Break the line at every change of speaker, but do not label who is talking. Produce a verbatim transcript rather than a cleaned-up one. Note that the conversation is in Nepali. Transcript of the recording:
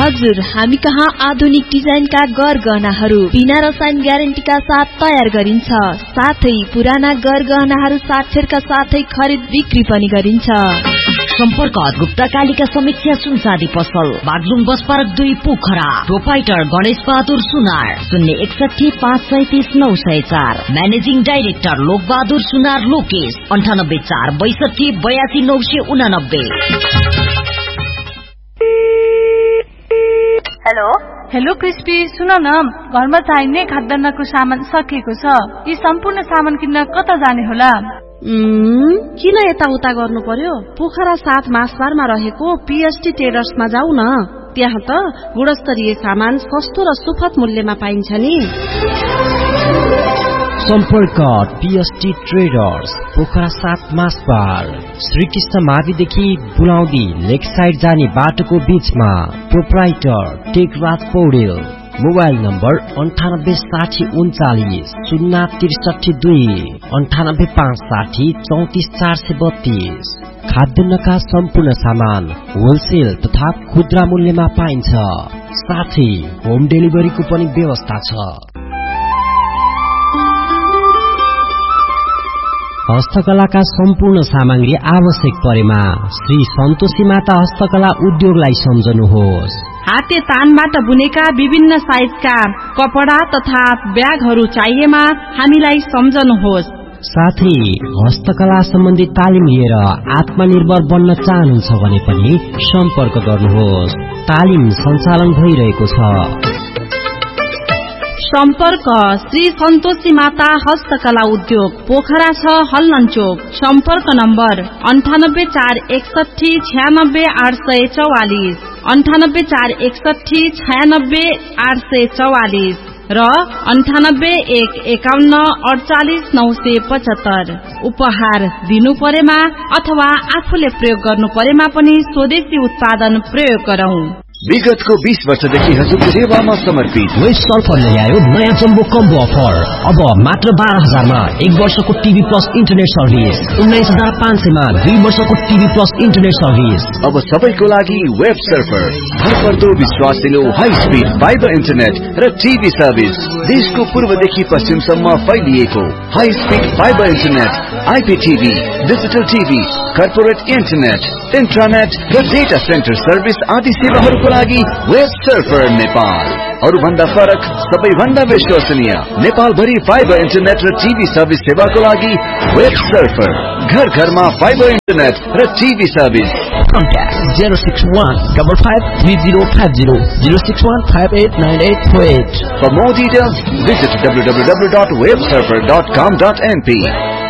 हजुर, हामी कहाँ आधुनिक डिजाइनका गरगहनाहरू बिना रसायन ग्यारेन्टीका साथ तयार गरिन्छ। साथै पुराना गरगहनाहरू साक्षरका साथै खरिद बिक्री पनि गरिन्छ।
सम्पर्क गुप्ता कालिका समीक्षा सुनसादी पसल, बागलुङ बस पार्क दुई पोखरा। प्रोपाइटर गणेश बहादुर सुनार, शून्य एकसठी पाँच सैतिस नौ सय चार। म्यानेजिङ डाइरेक्टर लोक बहादुर सुनार लोकेश, अन्ठानब्बे चार बैसठी बयासी नौ सय उनानब्बे।
हेलो
हेलो क्रिस्पी, सुन न, घरमा चाहिने खाद्यान्नको सामान सकिएको छ। यी सम्पूर्ण सामान किन्न कता जाने होला?
किन यताउता गर्नु पर्यो? पोखरा सात मासबारमा रहेको पीएसटी ट्रेडर्समा जाऊ न। त्यहाँ त गुणस्तरीय सामान सस्तो र सुपथ मूल्यमा पाइन्छ नि।
सम्पर्क पीएसटी ट्रेडर्स, पोखरा सात मासबार, श्रीकृष्ण माविदेखि बुलाउँदी लेक साइड जाने बाटोको बीचमा। Proprietor Tekraj Paudel. Mobile number अन्ठानब्बे साठी उन्चालिस शून्य त्रिसठी दुई, अन्ठानब्बे पाँच साठी चौतिस चार सय बत्तीस। खाद्यान्नका सम्पूर्ण सामान होलसेल तथा खुद्रा मूल्यमा पाइन्छ। साथै होम डेलिभरीको पनि व्यवस्था छ। हस्तकलाका सम्पूर्ण सामग्री आवश्यक परेमा श्री सन्तोषी माता हस्तकला उद्योगलाई सम्झनुहोस्।
हाते तानबाट बुनेका विभिन्न साइजका कपडा तथा ब्यागहरू चाहिएमा हामीलाई सम्झनुहोस्।
साथै हस्तकला सम्बन्धी तालिम लिएर आत्मनिर्भर बन्न चाहनुहुन्छ भने पनि सम्पर्क गर्नुहोस्। तालिम सञ्चालन भइरहेको छ।
सम्पर्क श्री सन्तोषी माता हस्तकला उद्योग, पोखरा छ हल्लन चोक। सम्पर्क नम्बर अन्ठानब्बे चार एकसठी छयानब्बे आठ सय चौवालिस, अन्ठानब्बे चार एकसठी छयानब्बे आठ सय चौवालिस र अन्ठानब्बे एक एकाउन्न अडचालिस नौ सय पचहत्तर। उपहार दिनु परेमा अथवा आफूले प्रयोग गर्नु परेमा पनि स्वदेशी उत्पादन प्रयोग गरौं।
विगतको बीस वर्षदेखि हजुरको सेवामा समर्पित
वेस्ट सर्फरले ल्यायो नयाँ जम्बो कम्बो अफर। अब मात्र बाह्र हजारमा एक वर्षको टिभी प्लस इन्टरनेट सर्भिस, उन्नाइस हजार पाँच सयमा दुई वर्षको टिभी प्लस इन्टरनेट सर्भिस।
अब सबैको लागि वेब सर्फर, भरपर्दो विश्वासिलो हाई स्पिड फाइबर इन्टरनेट र टिभी सर्भिस। देशको पूर्वदेखि पश्चिमसम्म फैलिएको high speed fibre internet, आइपीटिभी, digital TV, corporate internet, इन्ट्रानेट र डेटा सेन्टर सर्भिस आदि सेवाहरूको लागि वेब सर्फर नेपाल। अरूभन्दा फरक, सबैभन्दा विश्वसनीय, नेपाल भरि फाइबर इन्टरनेट र टिभी सर्भिस सेवाको लागि वेब सर्फर। घर घरमा फाइबर इन्टरनेट र TV service.
Contact zero six one five five three zero five zero, zero six one five eight nine eight four eight.
For more details, visit w w w dot web surfer dot com dot n p.